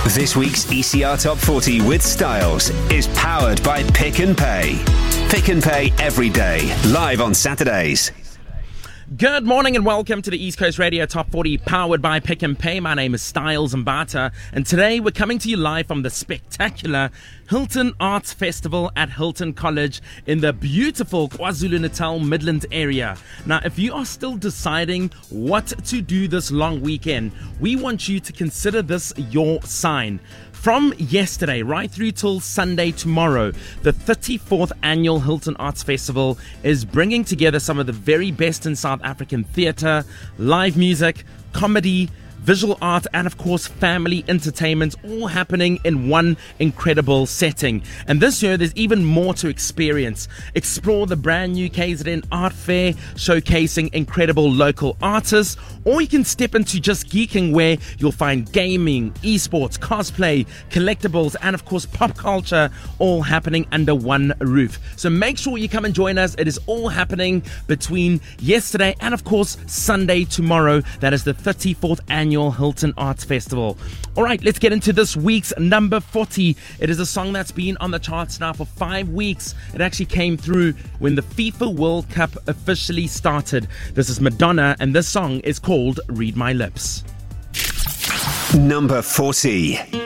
This week's ECR Top 40 with Styles is powered by Pick n Pay. Pick n Pay every day, live on Saturdays. Good morning and welcome to the East Coast Radio Top 40 powered by Pick n Pay. My name is Styles Mbata and today we're coming to you live from the spectacular Hilton Arts Festival at Hilton College in the beautiful KwaZulu-Natal Midland area. Now, if you are still deciding what to do this long weekend, we want you to consider this your sign. From yesterday right through till Sunday tomorrow, the 34th Annual Hilton Arts Festival is bringing together some of the very best in South African theatre, live music, comedy, visual art, and of course family entertainment, all happening in one incredible setting. And this year there's even more to experience. Explore the brand new KZN Art Fair, showcasing incredible local artists, or you can step into just geeking, where you'll find gaming, esports, cosplay, collectibles, and of course pop culture, all happening under one roof. So make sure you come and join us. It is all happening between yesterday and of course Sunday tomorrow. That is the 34th Annual Hilton Arts Festival. All right, let's get into this week's number 40. It is a song that's been on the charts now for 5 weeks. It actually came through when the FIFA World Cup officially started. This is Madonna and this song is called Read My Lips. Number 40.